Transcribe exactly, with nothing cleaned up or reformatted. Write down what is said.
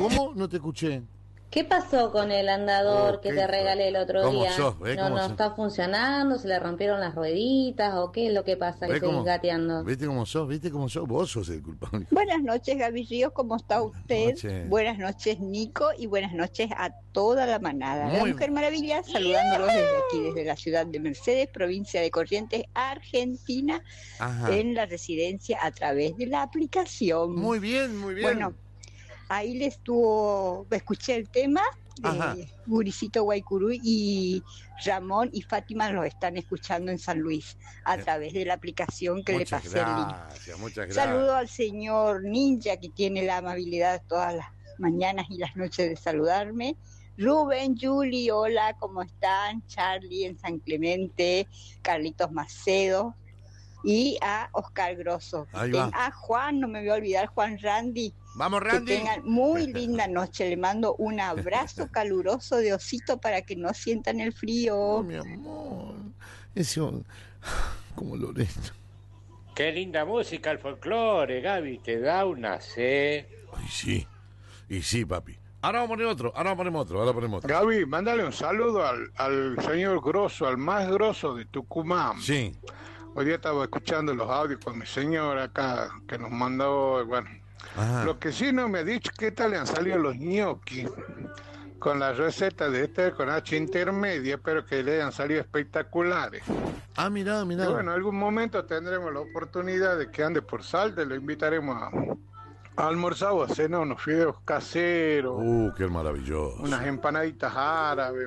¿Cómo? No te escuché. ¿Qué pasó con el andador Oh, que qué- te regalé el otro ¿Cómo día? sos? ¿Ves ¿No, cómo no sos? está funcionando? ¿Se le rompieron las rueditas? ¿O qué es lo que pasa que ¿Ves seguís cómo? gateando? ¿Viste cómo sos? ¿Viste cómo sos? Vos sos el culpable. Buenas noches, Gaby Ríos, ¿cómo está Buenas usted? noches. Buenas noches, Nico, y buenas noches a toda la manada. La Muy Mujer Maravilla, saludándolos desde aquí, desde la ciudad de Mercedes, provincia de Corrientes, Argentina, Ajá. en la residencia a través de la aplicación. Muy bien, muy bien. Bueno, ahí les estuvo, escuché el tema Ajá. de Guricito Guaycurú y Ramón y Fátima los están escuchando en San Luis a Eh, través de la aplicación que muchas le pasé el link. gracias, muchas gracias. Saludo al señor Ninja, que tiene la amabilidad todas las mañanas y las noches de saludarme. Rubén, Julie, hola, ¿cómo están? Charlie en San Clemente, Carlitos Macedo y a Oscar Grosso. Ahí Ten- va. A Juan, no me voy a olvidar, Juan Randy. Vamos, Que Randy. tengan muy linda noche. Le mando un abrazo caluroso de osito para que no sientan el Oh, frío. mi amor. Ese... Como Loreto. Qué linda música el folclore, Gaby, te da una sed. Ay, sí. Y sí, papi. Ahora vamos a poner otro, ahora ponemos otro, ahora ponemos otro. Gaby, mándale un saludo al, al señor Grosso, al más grosso de Tucumán. Sí. Hoy día estaba escuchando los audios con mi señora acá, que nos mandó, bueno. Ajá. Lo que sí no me ha dicho, ¿qué tal le han salido los ñoquis? Con la receta de este, con H intermedia, pero que le hayan salido espectaculares. Ah, mirá, mirá. Y bueno, en algún momento tendremos la oportunidad de que ande por Salta, lo invitaremos a, a almorzar o a cenar unos fideos caseros, Uh, qué maravilloso. unas empanaditas árabes.